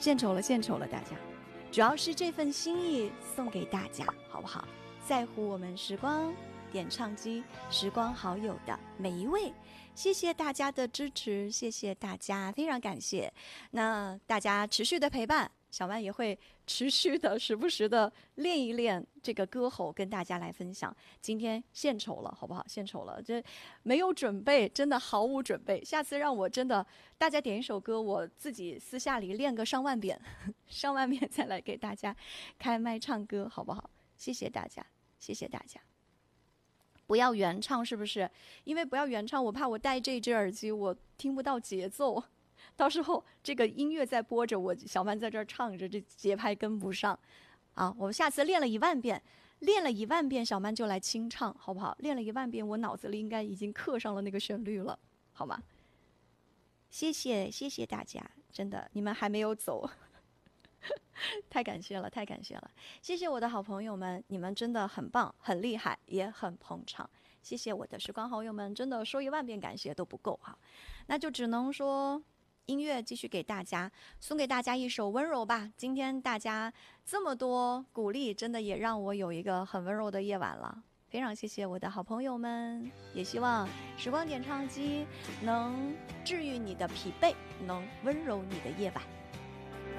献丑了，献丑了，大家。主要是这份心意送给大家，好不好？在乎我们时光点唱机时光好友的每一位，谢谢大家的支持，谢谢大家，非常感谢。那大家持续的陪伴，小曼也会持续的时不时的练一练这个歌喉，跟大家来分享。今天献丑了，好不好？献丑了，这没有准备，真的毫无准备。下次让我真的大家点一首歌，我自己私下里练个上万遍，上万遍再来给大家开麦唱歌，好不好？谢谢大家，谢谢大家。不要原唱是不是？因为不要原唱，我怕我戴这只耳机我听不到节奏，到时候这个音乐在播着，我小曼在这儿唱着，这节拍跟不上啊！我下次练了10000遍，练了1万遍，小曼就来清唱，好不好？练了1万遍，我脑子里应该已经刻上了那个旋律了，好吗？谢谢谢谢大家，真的，你们还没有走。太感谢了，太感谢了！谢谢我的好朋友们，你们真的很棒，很厉害，也很捧场。谢谢我的时光好友们，真的说1万遍感谢都不够哈，那就只能说音乐继续给大家，送给大家一首温柔吧。今天大家这么多鼓励，真的也让我有一个很温柔的夜晚了。非常谢谢我的好朋友们，也希望时光点唱机能治愈你的疲惫，能温柔你的夜晚。